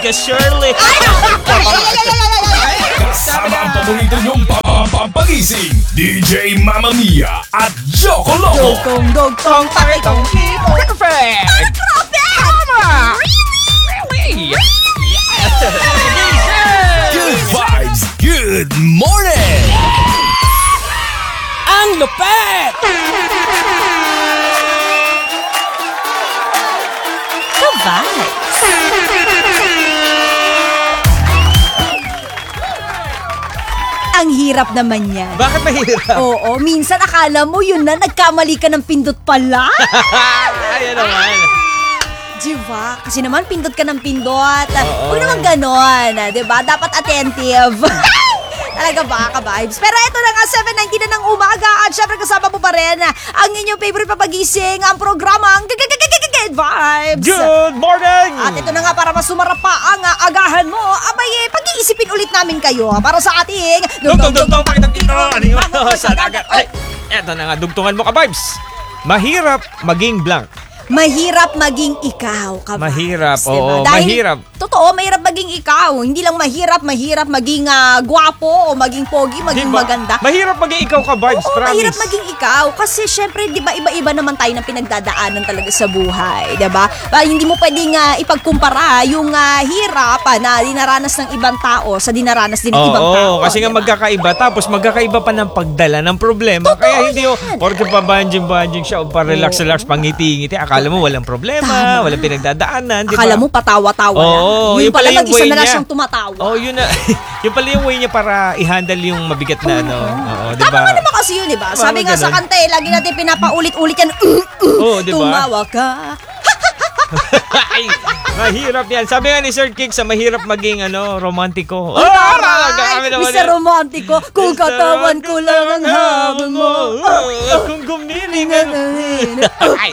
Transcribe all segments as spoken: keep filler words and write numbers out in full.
ka, Shirley. Kasama ang paborito niyong pampagising, D J Mamma Mia at Joko Loco. Dugtong, dugtong, pakitong hipo. Perfect! Tama! Really? Good vibes, good morning! Ang lupet! The vibes. Ang hirap naman yan. Bakit mahirap? Oo, minsan akala mo yun na nagkamali ka ng pindot pala. Ayan naman. Diba? Kasi naman pindot ka ng pindot. Huwag naman ganon, diba? Dapat attentive. Talaga ba, ka-vibes? Pero ito na nga, seven nineteen na ng umaga at syempre kasama mo pa rin ang inyong favorite papagising, ang programang Good Vibes. Good morning! At ito na nga, para mas sumarap pa ang uh, agahan mo, abay, eh, pag-iisipin ulit namin kayo para sa ating Dugtong-dugtong, pakitang dito. Ano yun? Sa dagat. Ay, eto na nga, dugtungan mo ka-vibes. Mahirap maging blank. Mahirap maging ikaw, ka-vibes. Mahirap, diba? oo, Dahil, mahirap. Totoo, mahirap maging ikaw. Hindi lang mahirap, mahirap maging uh, gwapo o maging pogi, maging Diba? maganda. Mahirap maging ikaw ka-vibes, Oo, promise. mahirap maging ikaw. Kasi syempre, di ba, iba-iba naman tayo ng pinagdadaanan talaga sa buhay. Di ba? Ba, hindi mo pwedeng uh, ipagkumpara yung uh, hirap uh, na dinaranas ng ibang tao sa dinaranas din ng Oo, ibang tao. oo, kasi nga diba? magkakaiba. Tapos magkakaiba pa ng pagdala ng problema. Totoo Kaya hindi yan. yung, porke pa banjing-banjing siya o pa relax-relax, pangiti-ngiti. Akala mo walang problema, Tama. walang pinagdadaanan. Diba? Akala mo patawa-tawa Oo, lang. Yun yun pala pala, yung mag-isa way na lang niya. siyang tumatawa. Oh, yun na. Yun pala yung way niya para i-handle yung mabigat na ano. Oo, Tama diba? nga naman kasi yun, diba? Tama Sabi nga sa ganun. kanta eh, lagi natin pinapaulit-ulit yan. Uh, uh, Oo, diba? Tumawa ka. Ay, mahirap yan. Sabi nga ni Sir Kick sa mahirap maging ano, romantiko. Ay, Ah, taray! kami naman Mister yan. Romantiko, kung katawan ko lang ang habang mo. Ah, Kung gumnilingan. Ay.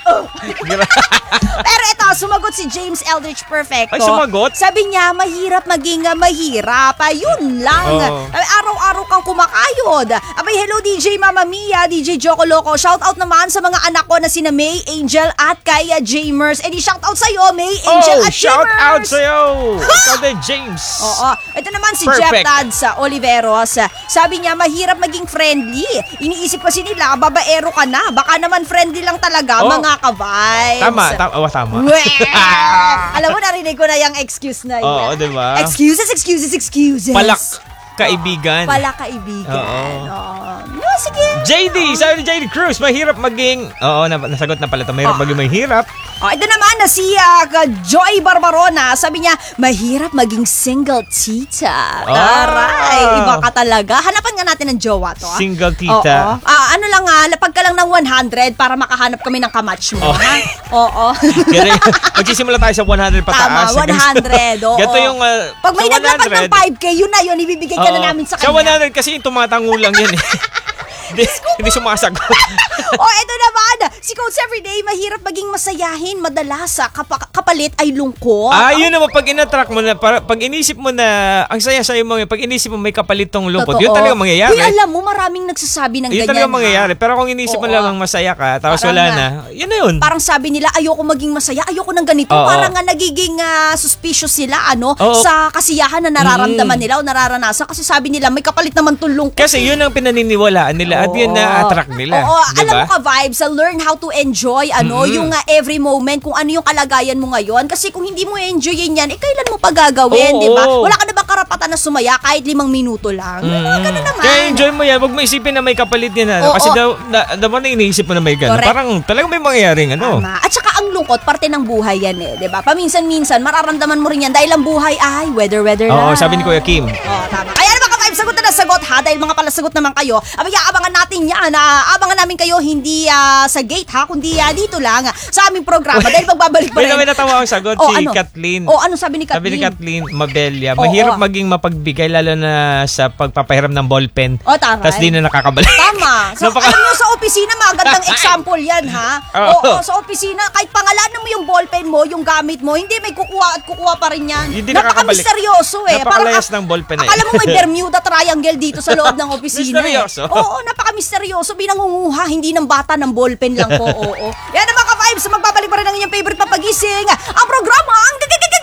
Pero ito, sumagot si James Eldridge Perfecto. Ay, sumagot? Sabi niya, mahirap maging uh, mahirap. Ayun lang. Oo. Sabi, araw-araw kang kumakayod. Abay, hello D J Mamma Mia, D J Joko Loco. Shout out naman sa mga anak ko na sina May, Angel at Kaya Jamers. E di shout out sa'yo, May, Angel Oh, at shout Jamers. out sa'yo. Ikaw din, James. Oo. Ito naman si Perfect. Jeff Tad sa Oliveros. Sabi niya, mahirap maging friendly. Iniisip kasi nila, babaero ka na. Baka naman friendly lang talaga, Oh. mga ka-vibes. Tama, tama. Oh, tama. Weh! Alam mo, narinig ko na yung excuse na yun. Oo, diba? Excuses, excuses, excuses. Palak kaibigan. Pala kaibigan. Oo. Oo. No, sige. J D, sabi ni J D Cruz, mahirap maging... Oo, na, nasagot na pala ito. Mahirap Oh. maging mahirap. Oh, ito naman na si uh, Joy Barbarona. Sabi niya, mahirap maging single tita. Ah. Taray, iba ka talaga. Hanapan nga natin ng jowa to. ah. Single tita. Oo. Ah, ano lang nga, lapag ka lang ng one hundred para makahanap kami ng kamatch mo. Oh. Ha? Oo. Ganun, magsisimula tayo sa one hundred pataas. Tama, one hundred. Oo. Ganito yung... uh, Pag may sa naglapag ng one hundred, five K, yun na yun, ibibigay ka oo. na namin sa Sa kanya. one hundred kasi yung tumatango lang yan eh. Hindi, hindi sumasagot. Oh, eto naman. Si Coach Everyday, mahirap maging masayahin. Madalas, ah, kapa- kapalit ay lungkot. Ah, yun naman, pag in-attract mo na, para, pag inisip mo na, ang saya-saya mo, pag inisip mo may kapalitong lungkot, Totoo. yun talaga mangyayari. Uy, alam mo, maraming nagsasabi ng Yun ganyan. talaga ha? mangyayari. Pero kung inisip mo Oo. lang ang masaya ka, tapos Parang wala nga. na, yun na yun. Parang sabi nila, ayoko maging masaya, ayoko ng ganito. Oo. Parang nga nagiging ah, suspicious sila, ano, Oo. sa kasiyahan na nararamdaman Mm. nila o nararanasan. Kasi sabi nila, may kapalit naman tong lungkot. Kasi yun ang pinaniniwalaan nila at yun Oo. na-attract nila. Oo, diba? alam mo ka vibes, uh, learn how to enjoy ano, Mm-hmm. yung uh, every moment, kung ano yung kalagayan mo ngayon. Kasi kung hindi mo enjoyin yan, eh kailan mo pa gagawin, Oo. di ba? Wala ka na bang karapatan na sumaya kahit limang minuto lang? Mm. Mm. Ganun naman. Kaya enjoy mo yan. Huwag mo isipin na may kapalit yan. Ano? Oo. Kasi daw, na, daw na iniisip mo na may gano'n. Correct. Parang talagang may mangyayaring ano. Tama. At saka ang lungkot, parte ng buhay yan eh, di ba? Paminsan-minsan, mararamdaman mo rin yan dahil ang buhay ay weather-weather Oo, lang. sabi ni Kuya Kim. Oo, tama. Kaya naman ka-vibes, sagot na sagot ha, dahil mga palasagot naman kayo. Abay, abangan natin yan. Uh, abangan namin kayo hindi ah, sa gate ha, kundi ah, dito lang ah, sa aming programa dahil magbabalik pa May rin. na may natawa akong sagot, Oh, si ano? Kathleen. Oh, ano sabi ni Kathleen? Sabi ni Kathleen Mabella, Oo, mahirap oo. maging mapagbigay lalo na sa pagpapahiram ng ballpen. Oh, taray. Tapos di na nakakabalik. Tama. So, Napaka- alam nyo, sa opisina, magandang example yan, ha? Oo. Oo, sa opisina, kahit pangalanan mo yung ballpen mo, yung gamit mo, hindi may kukuha at kukuha pa rin yan. Hindi nakakabalik. Napaka-misteryoso eh. Napakalayas Parang, ng ballpen na akala yun. mo may Bermuda Triangle dito sa loob ng opisina. Misteryoso. Eh. Oo, napaka-misteryoso. Binangunguha, hindi ng bata ng ballpen lang po. Oo. Yan ang mga ka-vibes. Magbabalik pa rin ang inyong favorite papagising. Ang programa, ang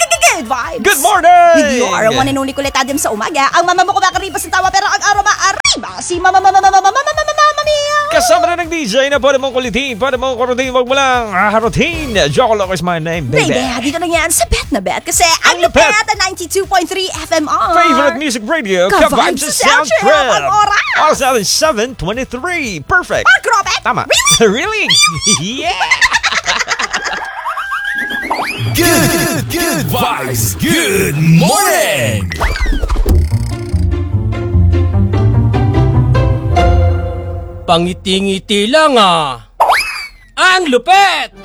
Good vibes. Good morning! With your one and only kulit Adam sa umaga. Ang mama mo kumakaripas ng tawa pero ang araw maariba. Si Mama Mama Mama Mama Mama Mama Mama Mia. Kasama na ng D J na pwede mong kulitin, pwede mong kurutin, wag mo lang harutin. Joko Loco is my name, baby. Baby, dito lang yan sa Bet na Bet kasi ang Ang lupet lupet. at ninety-two point three F M R. Favorite music radio, Ka-vibes Ka-Vibes sa sa Sound Sound Trip. Trip. Ang oras. Oras natin seven twenty-three. Perfect. Mark Robert. Tama. Really? Really? Yeah! Good, good vibes. Good morning. Pangiti-ngiti lang ah. Ang lupet!